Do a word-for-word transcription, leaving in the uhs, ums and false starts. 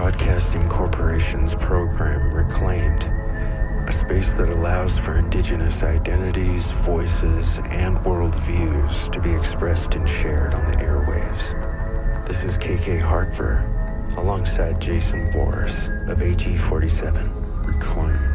Broadcasting Corporation's program Reclaimed, a space that allows for indigenous identities, voices, and worldviews to be expressed and shared on the airwaves. This is K K Hartver, alongside Jason Boris of A G forty-seven. Reclaimed.